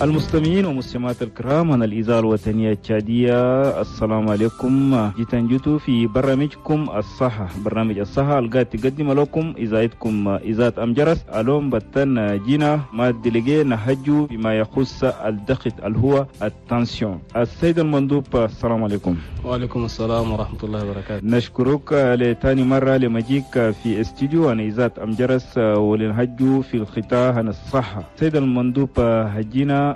المستمعين ومستمعات الكرام، أنا الإذاعة الوطنية التشادية، السلام عليكم. جيتوا في برنامجكم الصحة. برنامج الصحة القاعد تقدم لكم إذاعتكم إذاعة أمجرس. اليوم بتن جينا ما دلقي نهجو بما يخص الضغط اللي هو التنسيون. السيد المندوب السلام عليكم. وعليكم السلام ورحمة الله وبركاته. نشكرك لتاني مرة لمجيك في استوديو أنا إذاعة أمجرس ولنهجو في الختام عن الصحة. سيد المندوب، هجينا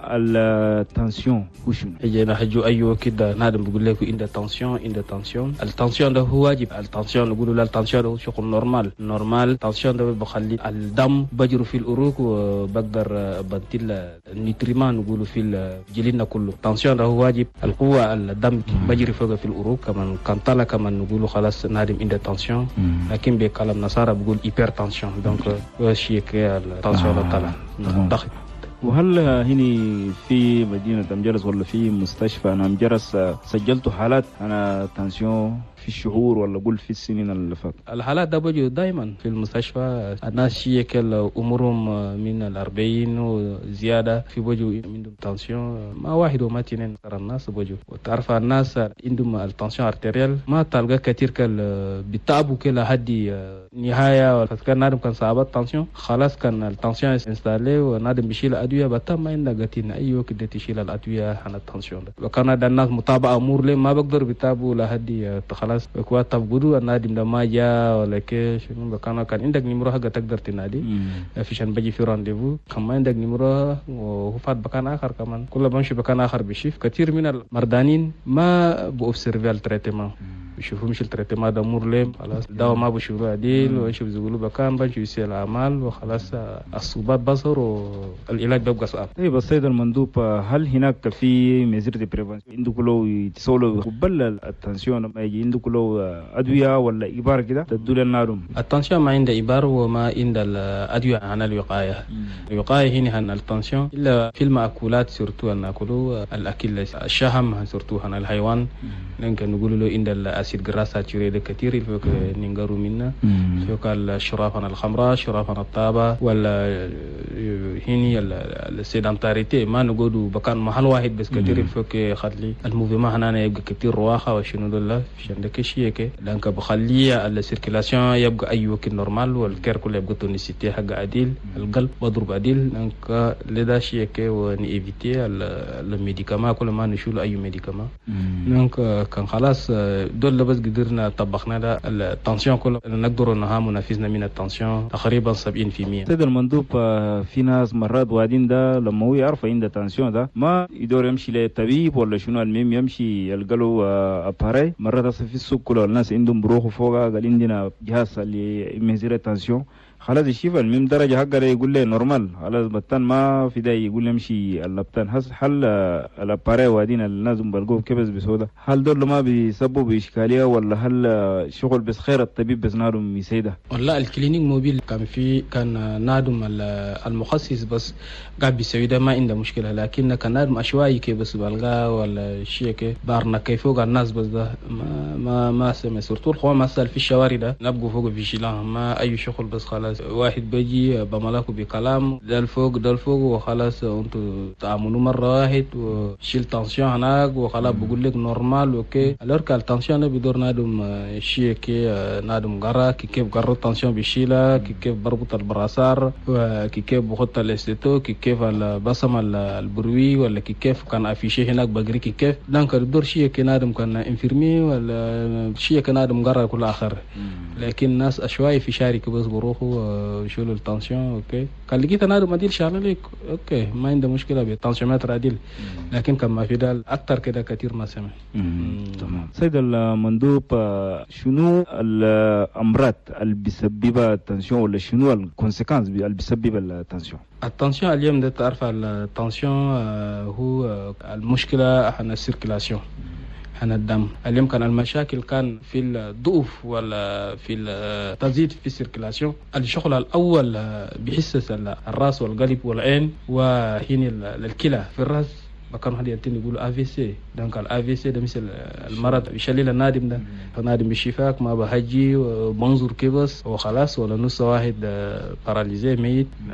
التنسيون وشو؟ هجينا هجو أيوة كده نادم بقول لك إن التنسيون التنسيون ده هو واجب. التنسيون نقولوا لا، التنسيون ده شغل نورمال. التنسيون ده بخلي الدم بجرو في الأروق وبقدر بديل النيتريمان نقولوا في جلدنا كله. التنسيون ده هو واجب. القوة الدم بجري فوق في الأروق كمان طالع كمان نقولوا خلاص نادم إن التنسيون. لكن بكلام نصارى بقول هايبرتنسيون. دونك هو شيء التنسيون طالع ضغط. وهل هنا في مدينة أمجرس ولا في مستشفى أنا أمجرس سجلتوا حالات أنا تنسيون في الشهور ولا قول في السنين اللي فاتت؟ الحالات ده بيجوا دائما في المستشفى. الناس شيكل أمورهم من 40 وزيادة في بيجوا عندهم تنسيون. ما واحد وما اثنين الناس بيجوا. وتعرف الناس عندهم التنسيون ارتريال ما تلقى كثير بتعبوا كلا هدي نهاية. كان نادم كان صعبات تنسيون خلاص كان التنسيون انستالي ونادم بيشيل أدوية بتم ما عندنا قتين أي وقت تشيل الأدوية عن التنسيون ده. وكان هذا الناس متابعة أمور ليه ما بقدر بيتابعوا لهدي خلاص كوا تبغوا النادي ما جاء ولا كيش. كان عندك نمرة حاجة تقدر تنادي فيشان بيجي في رانديفو. كمان عندك نمرة وفات بكان آخر كمان كل بمشي بكان آخر بيشوف. كثير من المردانين ما بأوبسيرفي التريتمنت بيشوفوا مش التريتمنت ده أمور ليه خلاص دواء ما بيشوفوا عديل ويشوف يقولوا بكان بنشوف يسير الأعمال وخلاص الصوبات بصر والعلاج بيبقى صعب. طيب السيد المندوب، هل هناك في ميزير دي بريفنشن عندكم لو يتسولوا قبل التنسيون ما يجي عندكم لو أدوية ولا إبار كده تدول النارم؟ التنسيون ما عنده إبار وما عنده الأدوية عن الوقاية. الوقاية هنا عن التنسيون إلا في المأكولات سورتو أن نأكلوا الأكل الشهم سورتو عن الحيوان. لكن نقول له عند الأسيد جراسة تشريد كثير فوق نينجرو منا فوق الشراب عن الخمرة شراب عن الطابة ولا هني السيدانتاريتي ما نقولوا بكان محل واحد بس كثير فوق خلي الموفيما هنا يبقى كثير رواحة وشنو دولة عشان ده كشيء كي لأنك بخلي السيركيلاسيون يبقى أي وقت نورمال والكير كله يبقى تونسيتي حق عديل القلب بضرب عديل لأنك لذا شيء كي ونيفيتي الميديكاما كل ما نشيل أي ميديكاما لأنك كان خلاص دول بس قدرنا طبقنا ده التنسيون كله نقدر انها منافسنا من التنسيون تقريبا 70%. سيد المندوب، في ناس مرات وادين ده لما هو يعرف عنده تنسيون ده ما يدور يمشي لطبيب ولا شنو المهم يمشي يلقى له اباري. مرات في السوق كله الناس عندهم بروحوا فوق قال عندنا جهاز اللي يميزر التنسيون خلاص يشوف المهم درجة حقه يقول له نورمال خلاص بطن ما في داعي يقول يمشي اللبتان. هل الاباري وادين الناس بلقوه كبس بسهولة؟ هل دول ما بيسببوا بإشكالية ولا هل شغل بس خير الطبيب بس نادم يسيده؟ والله الكلينيك موبيل كان نادم المخصص بس قاعد بيسوي ده ما عنده مشكلة. لكن كان نادم عشوائي كي بس بلقاه ولا شيء كي بارنا كي فوق الناس بس ده ما سمع سورتو الخوان ما سال في الشوارع ده نبقوا فوق فيجيلان ما أي شغل بس خلاص واحد بيجي بملاكو بكلام ده الفوق وخلاص انتوا تعاملوا مرة واحد وشيل تنسيون هناك وخلاص بقول لك نورمال اوكي. الورك التنسيون بدور نادم شيء كي نادم قرا كيف قرر التنسيون بيشيلها كيف بربط البراسار وكيف بخط الاستيتو كيف البصم البروي ولا كيف كان افيشي هناك بقري كيف دانك الدور شيء كي نادم كان انفيرمي ولا شيء كي نادم قرا كل اخر. لكن ناس اشوائي في شارك بس بروحوا شيلوا التنسيون اوكي. كان لقيت انا مدير شغال لك اوكي ما عنده مشكله بالتنسيومتر عديل. لكن كان ما في ده اكثر كده كثير ما سمع. تمام. سيد المندوب، شنو الامراض اللي بيسببها التنسيون ولا شنو الكونسيكونس اللي بيسبب التنسيون؟ التنسيون اليوم ده تعرف التنسيون هو المشكله عن السيركيلاسيون عن الدم. اليوم كان المشاكل كان في الضعف ولا في التزيد في السيركيلاسيون. الشغل الأول بحسس الرأس والقلب والعين وهنا الكلى في الرأس كانوا هذه ينتين يقولوا AVC. دونك الAVC ده مثل المرض بيشلل النادم ده النادم بشفاك ما بهجي ومنظور كبس وخلاص ولا نص واحد باراليزي ميت